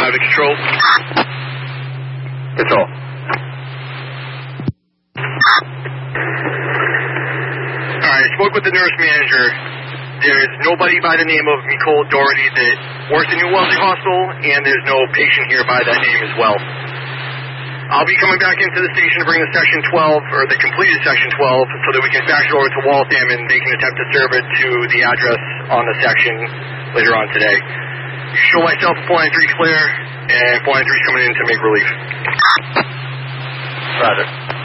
5 to control. Control. Alright, I spoke with the nurse manager. There's nobody by the name of Nicole Doherty that works in New Wellesley Hospital, and there's no patient here by that name as well. I'll be coming back into the station to bring the Section 12, or the completed Section 12, so that we can fax it over to Waltham and they can attempt to serve it to the address on the section later on today. You show myself 493 clear, and 493 is coming in to make relief. Roger.